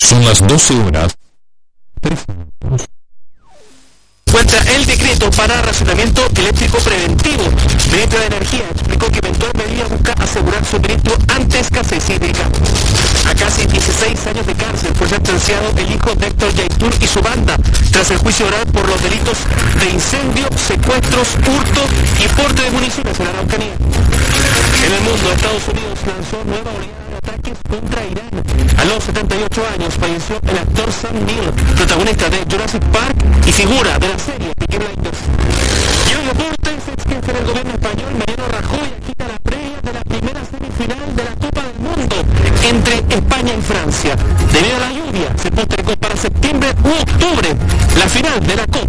Son las 12 horas. Encuentra el decreto para racionamiento eléctrico preventivo. Ministro de Energía explicó que eventual medida busca asegurar suministro ante escasez hídrica. A casi 16 años de cárcel fue sentenciado el hijo de Héctor Yaitul y su banda, tras el juicio oral por los delitos de incendio, secuestros, hurto y porte de municiones en la Araucanía. En el mundo, Estados Unidos lanzó nueva oleada de ataques contra Irán. A los 78 años falleció el actor Sam Neill, protagonista de Jurassic Park y figura de la serie Peaky Blinders. Y en deportes, ex jefe del gobierno español, Mariano Rajoy, agita la previa de la primera semifinal de la Copa del Mundo entre España y Francia. Debido a la lluvia, se postergó para septiembre u octubre la final de la Copa.